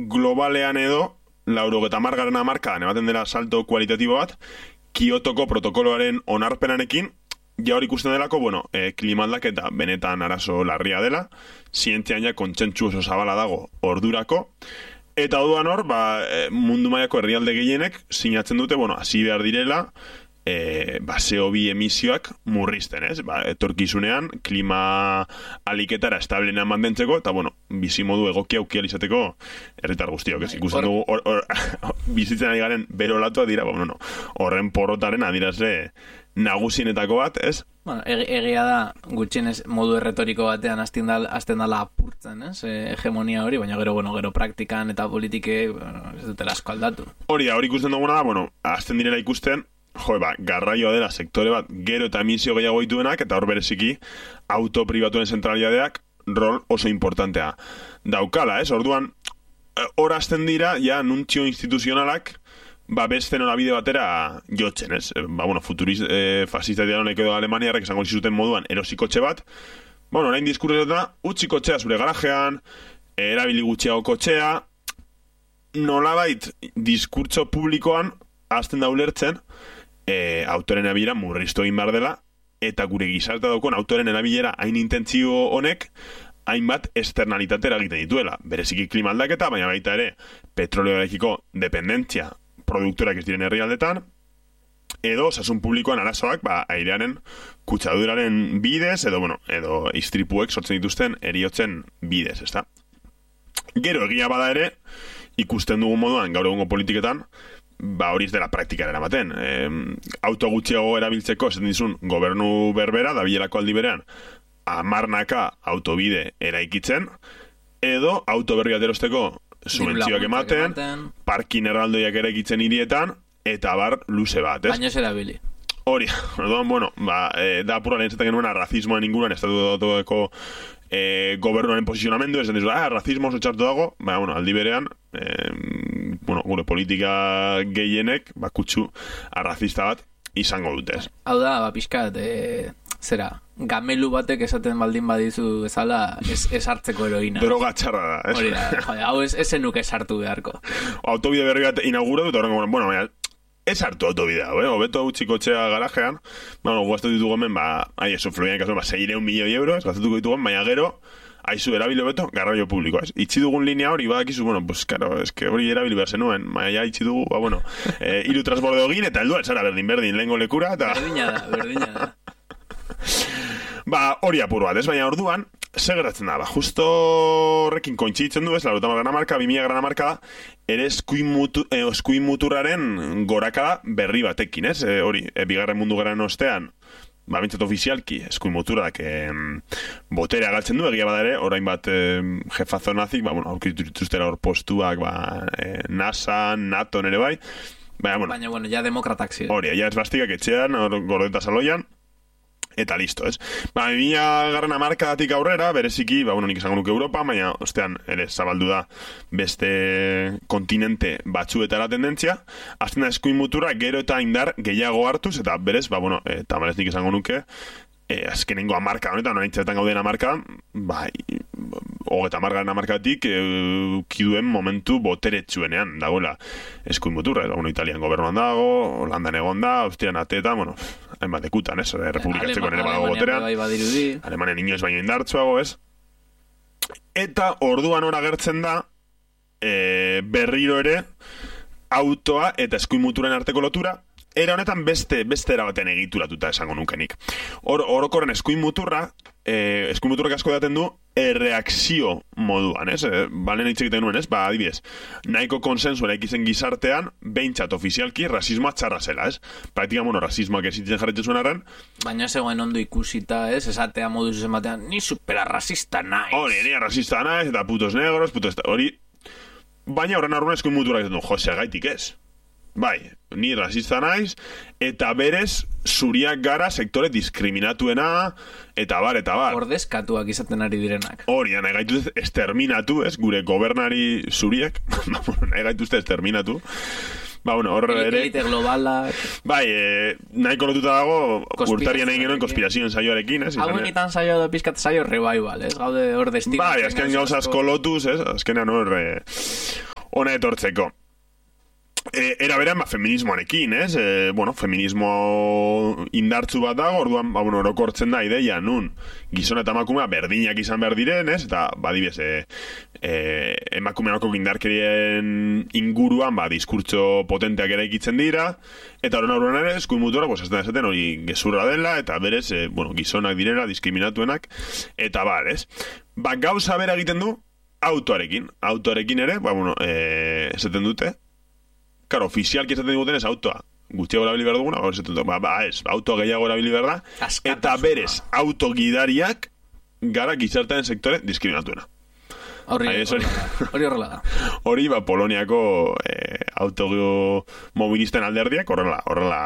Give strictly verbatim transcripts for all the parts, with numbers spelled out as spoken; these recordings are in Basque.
globalean edo, laurogeta margarren amarkadan ematen dela salto kualitatibo bat, Kiotoko protokoloaren onarpenarekin, ja hor ikusten delako, bueno, e, klimaldaketa benetan arazo larria dela, zientzian ja kontsentsu oso zabala dago ordurako, eta orduan hor, ba, e, mundu mailako herrialde gehienek sinatzen dute, bueno, hasi behar direla, e, ba, C O bi emisioak murrizten, ez? Ba, etorkizunean, klima aliketara establenean mantentzeko, eta, bueno, bizimodu egokia aukial izateko herritar guztiok, ez? Ikusten dugu, or, or, bizitzen ari garen berolatua dira, ba, bueno, no, horren porrotaren adirazle nagusienetako bat, ez? Bueno, eg- egia da, gutxienez modu erretoriko batean hasten dal, hasten dala apurtzen, ez? E, hegemonia hori, baina gero, bueno, gero praktikan eta politike, bueno, ez dutela asko aldatu. Hori da, hori ikusten duguna da, bueno, hasten direla ikusten, jo, ba, garraioa dela sektore bat gero eta emisio gehiago dituenak, eta hor bereziki auto pribatuen zentralidadeak rol oso importantea daukala, ez? Orduan, hor hasten dira, ja, nuntzio instituzionalak, ba, beste norabide batera jotzen, ez? Ba, bueno, futuriz, eh, fasista diaronek edo Alemaniarrek esango zizuten moduan erosikotxe bat, bueno, orain diskurretan, utzi kotxea zure garajean, erabili gutxiago kotxea, nolabait diskurtso publikoan hasten da ulertzen, e, autoren erabilera murriztu egin behar dela, eta gure gizartea daukon autoren erabilera hain intentzio honek, hainbat externalitatera egiten dituela. Bereziki klima aldaketa, baina baita ere petroleoarekiko dependentzia produktorak ez diren herrialdetan, edo osasun publikoan arazoak, ba, airearen kutsaduraren bidez, edo, bueno, edo istripuek sortzen dituzten eriotzen bidez, ezta? Gero egia bada ere, ikusten dugun moduan gaur egungo politiketan, ba hori ez dela praktikara eramaten. E, auto gutxiago erabiltzeko, esaten dizun, gobernu berbera, da bilerako aldi berean, amarnaka autobide eraikitzen, edo auto berri bat erosteko subentzioak ematen, ematen, parkin erraldoiak eraikitzen hirietan, eta bar luze bat, ez? Baina ez erabili. Hori, orduan, bueno, ba, e, da apura lehentzaten genuen razismoen inguruan, estatu datueko e, gobernuaren posizionamendu, esan dizu, ah, razismo oso txartu dago, ba, bueno, aldi berean, e, bueno, gure politika gehienek, ba, kutsu arrazista bat izango dutez. Hau da, ba, pixkat, e, zera, gamelu batek esaten baldin badizu bezala ez, ez hartzeko heroina. Droga txarra da, ez? Hori da, jode, hau ez, ez zenuk ez hartu beharko. Autobide berri bat inauguratu, eta horrengo, bueno, baina, ez hartu autobidea, eh? Obeto utzi kotxea garajean, bueno, gaztatu ditugu hemen, ba, ai, eso, fluian kasu, ba, seireun milioi euros, gaztatuko ditugu, baina gero, haizu erabili beto, garraio publikoa, ez? Itxi dugun linea hori, badakizu, bueno, pues, karo, es que hori erabili behar zenuen, baina ja, itxi dugu, ba, bueno, eh, iru transbordeo egin, eta heldu altzara berdin, berdin, lehengo lekura, eta... Berdina da, berdina da. Ba, hori apur bat, ez? Baina orduan, zer geratzen da, ba, justo horrekin kointzitzen du, ez, laurogeita hamar grana marka, bi mila grana marka da, ere eskuin, mutu, eh, eskuin muturraren gorakada berri batekin, ez? E, hori, e, bigarren mundu geraren ostean, ba, bintzat ofizialki, eskuin muturrak eh, boterea galtzen du, egia badare, orain bat eh, jefazo nazik, ba, bueno, aurkitu dituztera hor postuak, ba, eh, NASA, NATO nere bai, baina, bueno, baina, bueno, ja demokratak ziren. Hori, ja ez bastikak etxean, hor gordeta saloian, eta listo, ez? Ba, mila garren hamarkadatik aurrera, bereziki, ba, bueno, nik esango nuke Europa, baina, ostean, ere, zabaldu da beste kontinente batzuetara tendentzia, azten da eskuin mutura gero eta indar gehiago hartuz, eta berez, ba, bueno, e, tamalez nik esango nuke, e, azkenengo hamarka honetan, noa intzetan gauden hamarka, ba, hogeta hamargaren hamarkatik, e, kiduen momentu boteretsuenean, dagoela, eskuin muturra, bueno, Italian gobernuan dago, Holandan egon da, Austrian ateetan, bueno, hainbat ekutan, ez? Republikatzeko nire badago boterean. Alemanian inoiz baino indartsuago, ez? Eta orduan hor agertzen da e, berriro ere autoa eta eskuin muturen arteko lotura, era honetan beste beste erabatean egituratuta esango nukenik. Hor orokorren eskuin muturra, eh, eskuin muturrak asko daten du erreakzio moduan, ez? E, balen hitz egiten nuen, ez? Ba, adibidez, nahiko konsensu eraikitzen gizartean, behintzat ofizialki rasismoa txarra zela, ez? Praktika, bueno, rasismoak esitzen jarretzen zuen arren. Baina zegoen ondo ikusita, ez? Esatea modu zuzen batean, ni supera rasista naiz. Hori, ni rasista naiz, eta putos negros, putos... Hori, baina horren arruan eskuin muturrak egiten du, jose, gaitik ez? Bai, ni rasista naiz, eta berez zuriak gara sektore diskriminatuena, eta bar, eta bar. Ordezkatuak izaten ari direnak. Hori, nahi gaituzte esterminatu, ez? Gure gobernari zuriak, nahi gaituzte esterminatu. Ba, bueno, horre ere... Elite globalak... Bai, eh, nahiko lotuta dago, urtarien egin genuen konspirazioen saioarekin, ez? Hauen itan saio da pizkat saio revival, ez? Gaude hor destino... Bai, azken gauza asko lotuz, ez? Azkenean hor... ona etortzeko. E, era berean, ba, feminismoarekin, ez? E, bueno, feminismo indartzu bat dago, orduan, ba, bueno, orokortzen da ideia, nun, gizona eta emakumea berdinak izan behar diren, ez? Eta, ba, dibez, e, e, emakumeako indarkerien inguruan, ba, diskurtso potenteak eraikitzen dira, eta horren aurrean ere, eskuin mutura, pues, ez da esaten hori gezurra dela, eta berez, e, bueno, gizonak direla, diskriminatuenak, eta bar, ez? Ba, gauza bera egiten du, autoarekin. Autoarekin ere, ba, bueno, e, esaten dute, Karo, ofizialki esaten diguten ez autoa. Gutxiago erabili behar duguna, ba, ba, ez, autoa gehiago erabili behar da, eta berez, autogidariak gara gizartearen sektore diskriminatuena. Hori horrela da. Hori, ba, Poloniako eh, automobilisten alderdiak horrela, horrela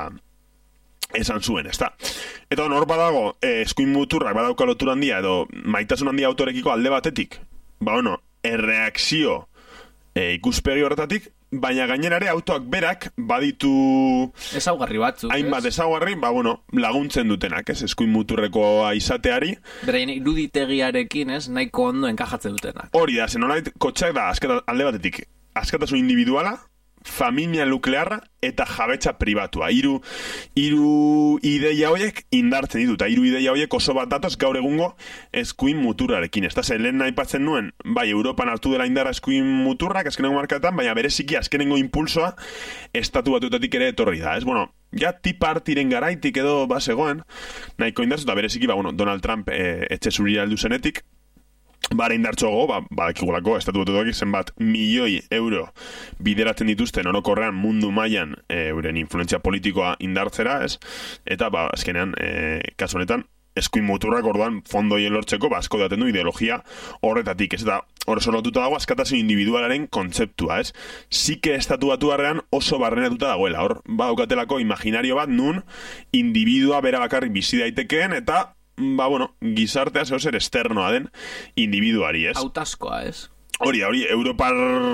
esan zuen, ezta. Eta hor badago, eh, eskuin muturrak badauka lotura handia, edo maitasun handia autorekiko alde batetik, ba, bueno, erreakzio eh, ikuspegi horretatik, baina gainerare autoak berak baditu ezaugarri batzuk, hainbat ezaugarri, ba, bueno, laguntzen dutenak, ez, eskuin muturrekoa izateari. Beraien iruditegiarekin, ez, nahiko ondo enkajatzen dutenak. Hori da, zen nolait, kotxeak da, askata, alde batetik, askatasun individuala, familia nuklearra eta jabetza pribatua. Hiru hiru ideia horiek indartzen ditu, eta hiru ideia horiek oso bat datoz gaur egungo eskuin muturrarekin. Ez da, ze lehen aipatzen nuen, bai, Europan hartu dela indarra eskuin muturrak, azkenengo markatan, baina bereziki azkenengo impulsoa estatu batuetatik ere etorri da. Ez, bueno, ja tipartiren garaitik edo basegoen, nahiko indartzu, eta bereziki, ba, bueno, Donald Trump e, etxe zurira heldu zenetik, bara indartxoago, ba, badakigulako, estatu batuetak zenbat milioi euro bideratzen dituzten orokorrean mundu mailan e, euren influentzia politikoa indartzera, ez? Eta, ba, azkenean, e, kasu honetan, eskuin muturrak orduan fondoien lortzeko, ba, asko daten du ideologia horretatik, ez? Eta hor oso lotuta dago askatasun individualaren kontzeptua, ez? Zike estatu batuarrean oso barrenatuta dagoela, hor, ba, daukatelako imaginario bat nun individua bera bakarrik bizi daitekeen, eta ba, bueno, gizartea zeo zer esternoa den individuari, ez? Autaskoa, ez? Hori, hori, Europar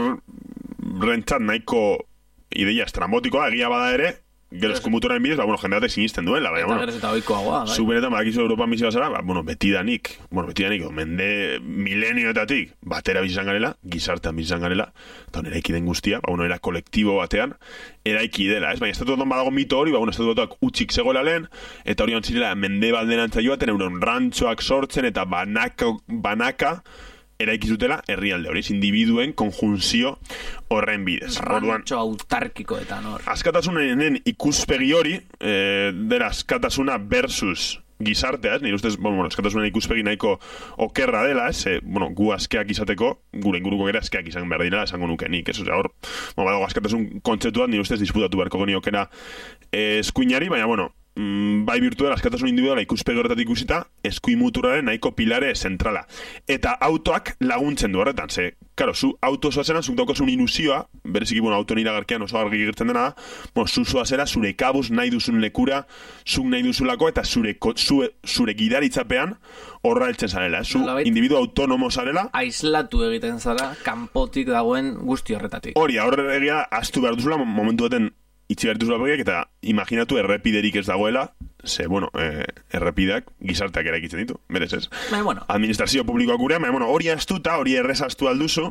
rentzat nahiko ideia estrambotikoa, egia bada ere, gero eskumuturaren bidez, ba, bueno, jendeatek sinisten duela, baina, bueno, eta oikoagoa, bai. Zubenetan, badakizu Europan bizi bazara, ba, bueno, betidanik, bueno, betidanik, mende milenioetatik, batera bizizan garela, gizartean bizizan garela, eta hon eraiki den guztia, ba, bueno, era kolektibo batean, eraiki dela, ez? Baina, estatu badago mito hori, ba, bueno, estatu batuak utxik zegoela lehen, eta hori antzirela, mende baldenantza joaten, euren rantxoak sortzen, eta banaka, banaka, eraiki zutela herrialde hori, individuen konjunzio horren bidez. Rantxo autarkiko eta nor. Askatasunen ikuspegi hori, e, dera askatasuna versus gizartea, ez? Nire ustez, bueno, askatasunen ikuspegi nahiko okerra dela, ez? E, bueno, gu askeak izateko, gure inguruko gero askeak izan behar dira, esango nuke nik, ez? Osea, hor, bueno, badago askatasun kontzeptuan, nire ustez disputatu beharko geniokena e, eskuinari, baina, bueno, bai virtual askatasun individuala ikuspegi horretatik ikusita, eskuin muturraren nahiko pilare zentrala. Eta autoak laguntzen du horretan, ze, karo, zu auto zoazena, zuk daukozun ilusioa, bereziki, bueno, auto niragarkian oso argi gertzen dena da, bueno, zu zoazera, zure kabuz nahi duzun lekura, zuk nahi duzulako, eta zure, zure, zure gidaritzapean horra heltzen zarela, zu individu autonomo zarela. Aislatu egiten zara, kanpotik dagoen guzti horretatik. Hori, horre egia, astu behar duzula, momentu baten, itxi behar duzula begiak, eta imaginatu errepiderik ez dagoela, ze, bueno, eh, errepideak gizarteak eraikitzen ditu, berez ez. Baina, bueno. Administrazio publikoak gurean, baina, bueno, hori astuta, hori errezaztu alduzu,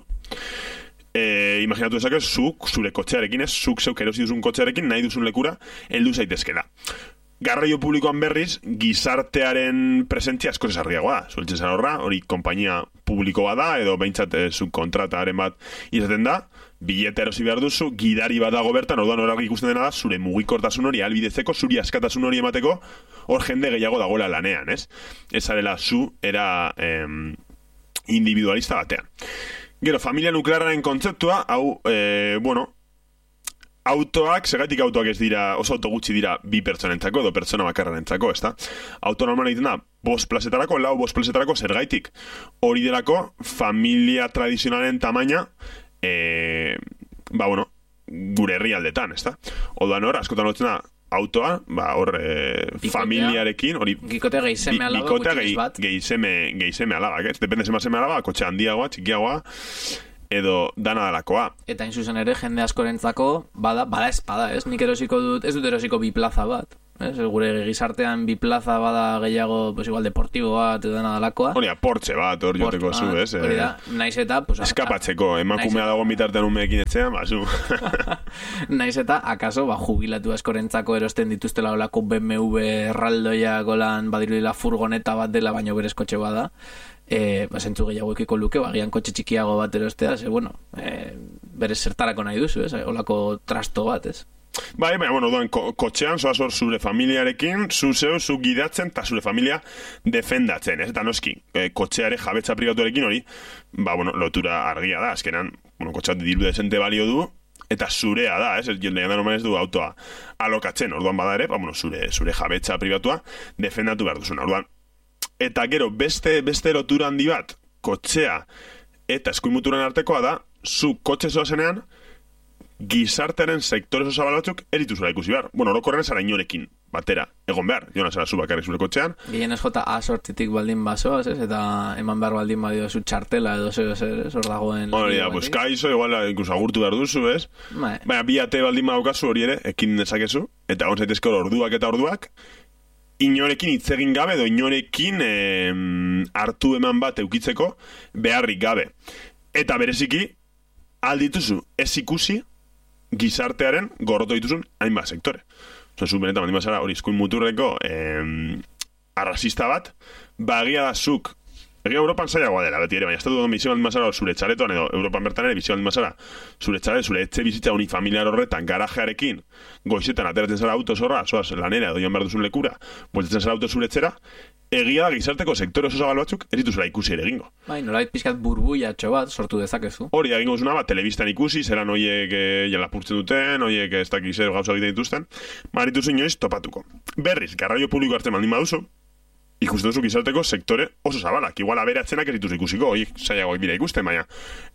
eh, imaginatu ezak ez, zuk, zure kotxearekin ez, zuk zeuk erosi duzun kotxearekin, nahi duzun lekura, heldu zaitezkela. Garraio publikoan berriz, gizartearen presentzia asko zesarriagoa da. Zueltzen zara horra, hori konpainia publikoa da, edo behintzat eh, subkontrataren bat izaten da, bilete erosi behar duzu, gidari bat dago bertan, orduan hor ikusten dena da, zure mugikortasun hori albidetzeko, zuri askatasun hori emateko, hor jende gehiago dagoela lanean, ez? Ez zarela zu, era em, individualista batean. Gero, familia nuklearraren kontzeptua, hau, e, bueno, autoak, segatik autoak ez dira, oso auto gutxi dira bi pertsonentzako edo pertsona bakarrarentzako, ezta? Auto normal egiten da, bost plazetarako, lau bost plazetarako zergaitik. Hori delako, familia tradizionalen tamaina, e, ba, bueno, gure herrialdetan, ezta? Oduan hor, askotan lotzen da, autoa, ba, hor, e, familiarekin, hori... Gikote geizeme alaba, bikotea geizeme, geizeme alaba, ez? Depende zema zeme alaba, kotxe handiagoa, txikiagoa, edo dana dalakoa. Eta inzuzen ere, jende askorentzako, bada, bada espada, ez? Nik erosiko dut, ez dut erosiko bi plaza bat. Ez, gure gizartean bi plaza bada gehiago, pues igual deportibo bat edo dena dalakoa. Hori da, portxe bat, hor joteko zu, ez? Hori da, naiz eta... Pues, eskapatzeko, emakumea dago bitartean umeekin etxean, basu. Naiz eta, akaso, ba, jubilatu askorentzako erosten dituztela olako B M W erraldoia golan badirudila furgoneta bat dela, baino berez kotxe bada. E, ba, zentzu gehiago ekiko luke, ba, gian kotxe txikiago bat erostea, ze, bueno, e, berez zertarako nahi duzu, ez? Olako trasto bat, ez? Bai, baina, bueno, duan, ko kotxean, zoaz hor zure familiarekin, zu zeu, zu gidatzen, eta zure familia defendatzen, ez? Eta noski, e, kotxeare jabetza pribatuarekin hori, ba, bueno, lotura argia da, azkenan, bueno, kotxeat diru desente balio du, eta zurea da, ez? Jendean da normal ez du autoa alokatzen, orduan bada ere, ba, bueno, zure, zure jabetza pribatua defendatu behar duzuna, orduan. Eta gero, beste, beste lotura handi bat, kotxea eta eskuimuturan artekoa da, zu kotxe zoazenean, gizartearen sektore zabal batzuk erituzula ikusi behar. Bueno, orokorren zara inorekin batera egon behar. Jona zara zu bakarrik zure kotxean. Gehien ez jota A sortzitik baldin basoaz, ez? Eta eman behar baldin badio zu txartela edo zeo zer, ez? Hor dagoen... Hori da, pues kaizo, igual incluso agurtu behar duzu, ez? Bai. Baina bi ate baldin badaukazu hori ere, ekin dezakezu, eta hon zaitezke hor orduak eta orduak, inorekin hitz egin gabe edo inorekin eh, hartu eman bat eukitzeko beharrik gabe. Eta bereziki, aldituzu ez ikusi gizartearen gorroto dituzun hainbat sektore. Oso, zu benetan baldin bazara hori eskuin muturreko eh, arrasista bat, bagia da zuk, egia Europan zailagoa dela, beti ere, baina estatu duen bizio baldin bazara zure txaretoan edo Europan bertan ere bizio baldin bazara zure txare, zure etxe bizitza unifamiliar horretan garajearekin, goizetan ateratzen zara auto zorra, zoaz lanera edo joan behar duzun lekura, bueltatzen zara auto zure etxera, egia da gizarteko sektore oso zabal batzuk ez dituzela ikusi ere egingo. Bai, nolait pixkat burbuiatxo bat sortu dezakezu. Hori egingo zuna bat, telebistan ikusi, zeran oiek e, lapurtzen duten, oiek ez dakiz zer gauza egiten dituzten, marituzu inoiz topatuko. Berriz, garraio publiko hartzen baldin baduzu, ikusten duzu gizarteko sektore oso zabalak. Igual aberatzenak ez dituzu ikusiko, oiek zaiagoak dira ikusten, baina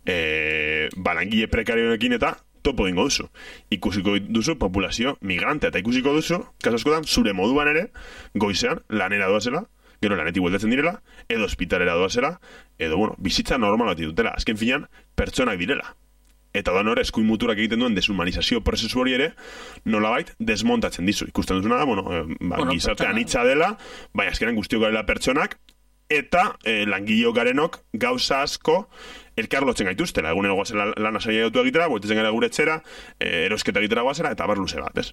e, balangile prekarioekin eta topo egingo duzu. Ikusiko duzu populazio migrante eta ikusiko duzu, kaso askotan, zure moduan ere, goizean, lanera doazela, gero lanetik bueltatzen direla, edo ospitalera doazela, edo, bueno, bizitza normal bat ditutela. Azken finean, pertsonak direla. Eta da nore, eskuin muturak egiten duen deshumanizazio prozesu hori ere, nolabait desmontatzen dizu. Ikusten duzuna da, bueno, eh, ba, bueno, gizarte anitza dela, baina azkenan guztiok garela pertsonak, eta eh, langileo garenok gauza asko elkarlotzen gaituztela. Egunero guazela lan asaia gautu egitera, bueltetzen gara gure etxera, eh, erosketa egitera guazela, eta bar luze bat, ez?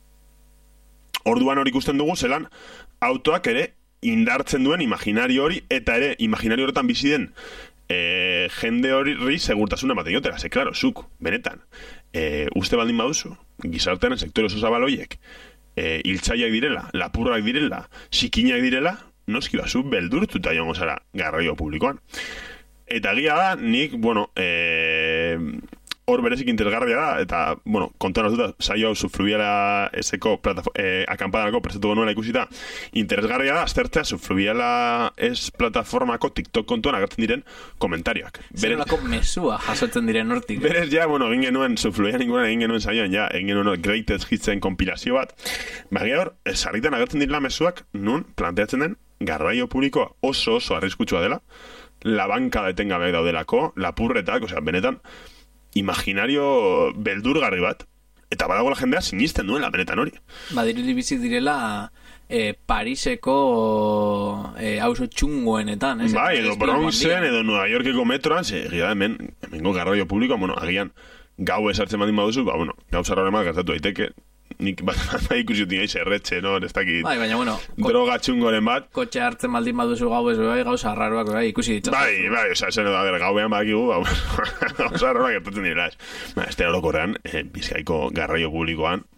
Orduan hori ikusten dugu, zelan autoak ere indartzen duen imaginario hori, eta ere imaginario horretan bizi den e, jende hori segurtasuna ematen diotela. Ze, klaro, zuk, benetan, e, uste baldin baduzu, gizartearen sektore oso zabal horiek, e, hiltzaiak direla, lapurrak direla, sikinak direla, noski bazu beldurtuta joango zara garraio publikoan. Eta egia da, nik, bueno, e, hor berezik interesgarria da, eta, bueno, kontuan azuta, saio hau Subfluviala eseko eh, akampadako prestatu genuela ikusita, interesgarria da, aztertzea Subfluviala es plataformako TikTok kontuan agertzen diren komentarioak. Zer olako mesua jasotzen diren hortik. Berez, ja, bueno, egin genuen, Subfluviala ninguna egin genuen saioan, ja, egin genuen Greatest Hitsen kompilazio bat. Baina hor, sarritan agertzen direla mesuak, nun planteatzen den, garraio publikoa oso oso arriskutsua dela, la banka detengabe daudelako, lapurretak, osea, benetan, imaginario beldurgarri bat, eta badago la jendea sinisten duela benetan hori. Badirudi bizi direla eh, Pariseko eh, auzo txungoenetan, ez? Bai, edo Bronxen, edo Nueva Yorkeko metroan, ze, egia da, hemen, hemengo garraio publiko, bueno, agian, gau esartzen badin baduzu, ba, bueno, gau zarra horremat gertatu daiteke, nik bat ikusi dut nioiz erretxe, no? Ez dakit, bai, baina, bueno, droga txungoren bat. Kotxe hartzen baldin baduzu gau ez, bai, gauza arraroak, bai, ikusi ditzatzen. Bai, bai, oza, zen edo, a ber, gauean badakigu, gauza arraroak gertatzen dira, ez. Ba, ez da orokorrean, eh, Bizkaiko garraio publikoan,